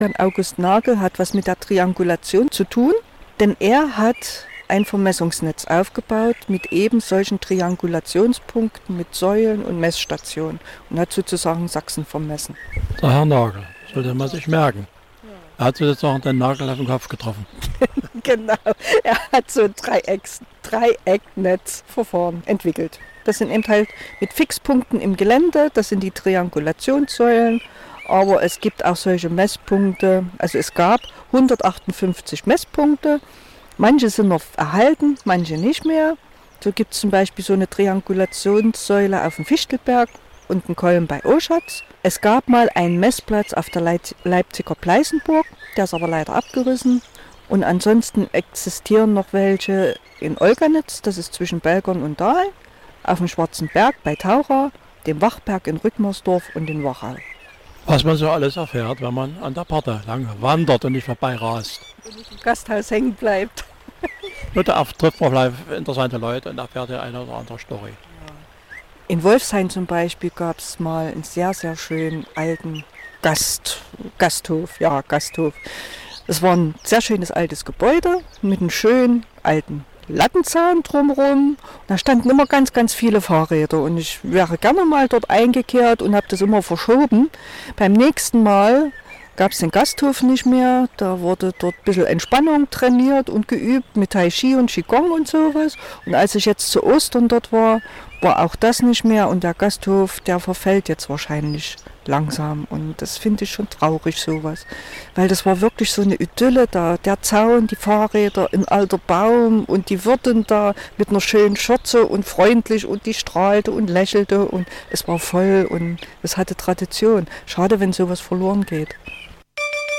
August Nagel hat was mit der Triangulation zu tun, denn er hat ein Vermessungsnetz aufgebaut mit eben solchen Triangulationspunkten, mit Säulen und Messstationen und hat sozusagen Sachsen vermessen. Der Herr Nagel, sollte man sich merken. Er hat sozusagen den Nagel auf den Kopf getroffen. Genau, er hat so ein Dreiecknetzverfahren entwickelt. Das sind eben halt mit Fixpunkten im Gelände, das sind die Triangulationssäulen, aber es gibt auch solche Messpunkte, also es gab 158 Messpunkte, manche sind noch erhalten, manche nicht mehr. So gibt es zum Beispiel so eine Triangulationssäule auf dem Fichtelberg und einen Kollen bei Oschatz. Es gab mal einen Messplatz auf der Leipziger Pleißenburg, der ist aber leider abgerissen. Und ansonsten existieren noch welche in Olganitz, das ist zwischen Belgern und Dahl, auf dem Schwarzen Berg bei Taucha, dem Wachberg in Rückmersdorf und in Wachau. Was man so alles erfährt, wenn man an der Pforte lang wandert und nicht vorbei rast. Und nicht im Gasthaus hängen bleibt. Nur da trifft man vielleicht interessante Leute und erfährt ja eine oder andere Story. In Wolfshain zum Beispiel gab es mal einen sehr, sehr schönen alten Gasthof. Es war ein sehr schönes altes Gebäude mit einem schönen alten Lattenzaun drumherum. Da standen immer ganz, ganz viele Fahrräder und ich wäre gerne mal dort eingekehrt und habe das immer verschoben. Beim nächsten Mal gab es den Gasthof nicht mehr, da wurde dort ein bisschen Entspannung trainiert und geübt mit Tai Chi und Qigong und sowas. Und als ich jetzt zu Ostern dort war auch das nicht mehr und der Gasthof, der verfällt jetzt wahrscheinlich langsam und das finde ich schon traurig sowas, weil das war wirklich so eine Idylle da, der Zaun, die Fahrräder, ein alter Baum und die Wirtin da mit einer schönen Schürze und freundlich und die strahlte und lächelte und es war voll und es hatte Tradition. Schade, wenn sowas verloren geht.